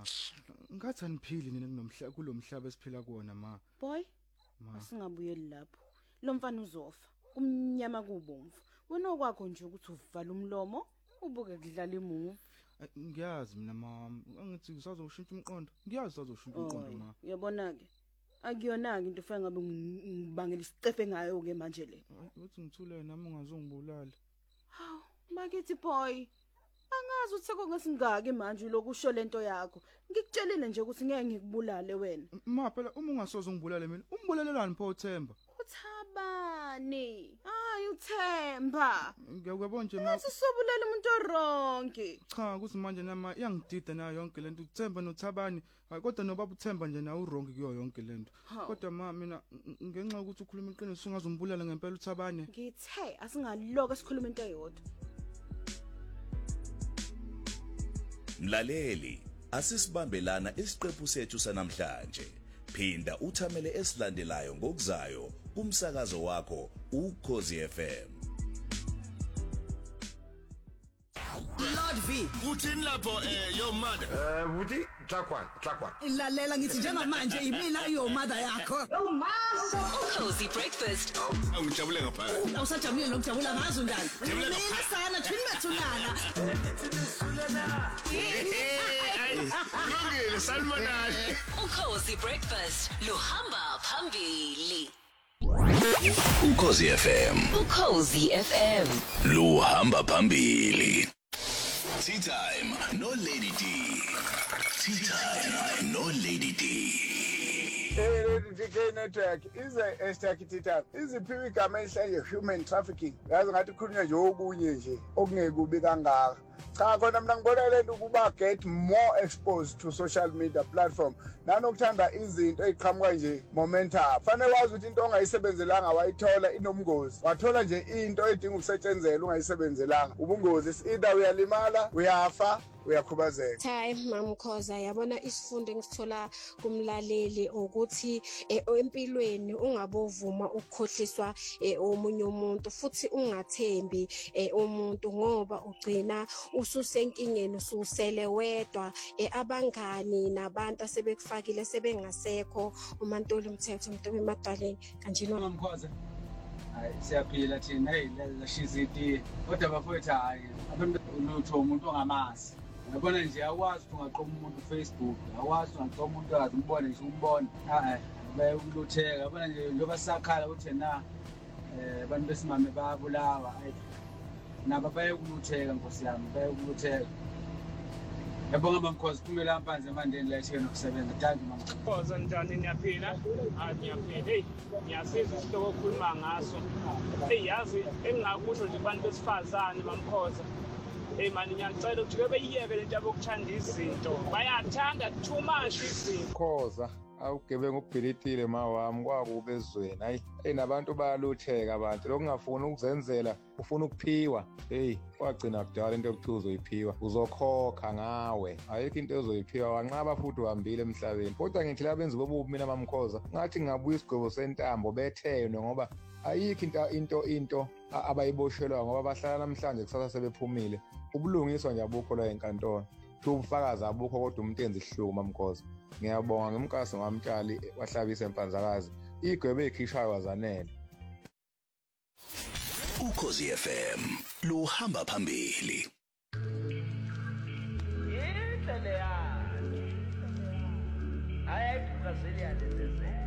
Ngathi aniphili nina kulomhlaba esiphila kuona ma. Boy, asingabuyeli lapho. Lo mfana uzofa. Kumnyama kubomvu. Wena okwakho nje ukuthi uvala umlomo, ubuke kudlala imuvi. Ngiyazi mina mama, angithi usazoshintsha umqondo. Ngiyazi usazoshintsha umqondo ma. Uyabona ke. Akuyona-ke into ufike ngabe ngibangela isicefe ngayo ke manje le. Uthi ngithule nami ungazongibulala. Haw, makithi boy. Angazi ukuthi sekongasingaki manje lokusho lento yakho. Ngikutshelile nje ukuthi ngeke ngikubulale wena. Ma phela uma ungasoze ungibulale mina, umbulalelani pho uThemba? Uthabani? Hayi uThemba. Ngiyakubona nje ma. Sisobulala umuntu oronke. Cha, kuthi manje nama iyangidida nayo yonke lento uThemba noThabani, kodwa nobaba uThemba nje nawe uronke kuyo yonke lento. Kodwa ma mina ngenxa ukuthi ukhuluma iqiniso ungazombulala ngempela uThabani. Ngithe asingaloka sikhuluma into eyodwa. Mlaleli, asisibambelana isiqephu sethu sanamhlanje. Phinda uthamele esilandelayo ngokuzayo kumsakazo wakho uKhosi FM. Lord V. Uthini lapho your mother? Uthi Hlakwana. Lalela ngithi njengamanje imina iyo mother yakho. Ukhosi breakfast. Angijabule ngapha. Awusajabule lokujabula ngazo njani? Mina sana thini bethunana. Ngile salmonali. Ukhosi breakfast luhamba phambili. Ukhosi FM. Ukhosi FM. Luhamba phambili. Tea time, no Lady D. Tea time, no Lady D. DK network is a stacked iziphiwe igama elihlanje human trafficking yazi ngathi khulunywa nje okunye nje okungekubi kangaka cha khona mina ngibona lento ukuba get more exposed to social media platform nanokuthanda izinto eziqhamuka nje momentum fanele wazi ukuthi into ongayisebenzelanga wayithola inomngozi wathola nje into edinga ukusetshenzela ungayisebenzelanga ubungozi either uyalimala uyafa uyakhubazeka. Time mamkhoza yabona isifundo engisithola kumlaleli ukuthi empilweni ungabovuma ukukhohliswa omunye umuntu futhi ungathembi umuntu ngoba ugcina ususenkingeni ususele wedwa abangani nabantu asebekufakile sebengasekho uMantuli Mthetho uMntombi Magdalene kanjena mamkhoza. Hayi siyaphila thina lashizithi kodwa bafowethu hayi abantu ulutho umuntu ongamazi. Yabona nje akwazi ungaqoma umuntu Facebook, akwazi ungaqoma umuntu akazi umbone nje umbone. Bayulutheka yabona nje njoba sakhala ukuthi na abantu besimame bayabulawa nabo bayekulutheka Nkosi yami bayekulutheka. Yabonga mamkhosi kumele ampanze emandeni la ethike nokusebenza thanki mamkhosi njani niyaphila niyaphila hey ngiyasiza isitoko okhuluma ngaso hey yazi engingakusho nje abantu besifazane mamkhosi. Hey mani ngiyacela ukuthi beyiyeke lento yokuthanda izinto bayathanda too much izinto Khoza awugebengu ubhilitile mawami kwakube ezweni hayi nabantu bayalutheka abantu lokungafuni ukuzenzela ufuna ukuphiwa hey wagcina kudala into yokuthuza uzoyiphiwa uzokhokha ngawe ayikho into ezoyiphiwa wanqaba futhi uhambile emhlabeni kodwa ngithi la benza bobubi mina mamkhoza ngathi ngabuya isigwebo sentambo bethene ngoba ayikho into abayiboshelwa ngoba bahlala namhlanje kusasa sebephumile ubulungiswa nje abukho la enkantolo ubufakazi abukho kodwa umuntu enza ihluku mamkhoza. Ngiyabonga ngemkaso ngamtshali wahlabisa empanzakazi igwebe ekhishwayo wazanele. Ukhosi FM luhamba phambili. Yinhle leya. Hayi Brazilian lezi.